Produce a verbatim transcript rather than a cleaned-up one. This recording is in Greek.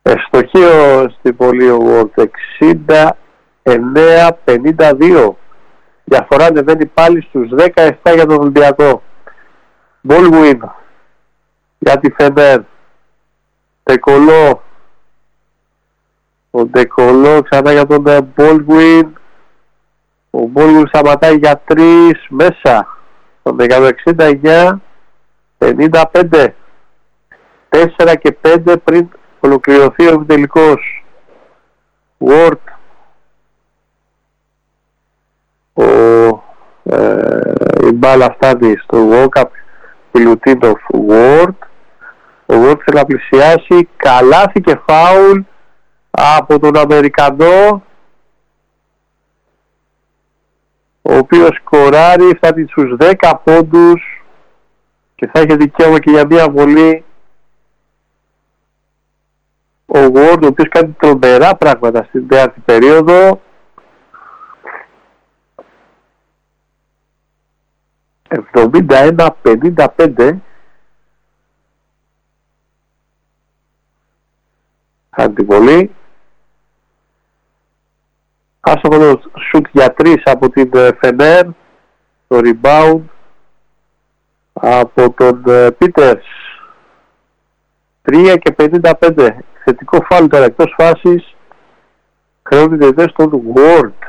Ευστοχείο στην πόλη ο Ward, εξήντα εννέα πενήντα δύο. Διαφορά ανεβαίνει πάλι στους δεκαεπτά για τον Ολυμπιακό. Baldwin για τη Φενέρ. Ντεκολό. Ο Ντεκολό ξανά για τον Baldwin. Ο Baldwin σταματάει για τρεις μέσα. Τον εκατόν εξήντα εννέα πενήντα πέντε. τέσσερα και πέντε πριν ολοκληρωθεί ο επιτελικός. Ward. Ο, ε, η μπάλα φτάνει στο walk-up Μιλουτίνοφ Ward. Ο Ward θέλει να πλησιάσει. Καλάθι και φάουλ από τον Αμερικανό, ο οποίος σκοράρει, φτάνει στους δέκα πόντους και θα έχει δικαίωμα και για μια βολή. Ο Ward, ο οποίος κάνει τρομερά πράγματα στην τέταρτη περίοδο. εβδομήντα ένα πενήντα πέντε. Αντιβολή. Άστοχο το σουτ για τρεις από την Φενέρ. Το rebound από τον Πίτερς. τρία και πενήντα πέντε. Θετικό φάουλ τώρα εκτός φάσης. Χρεώνεται στον Ward.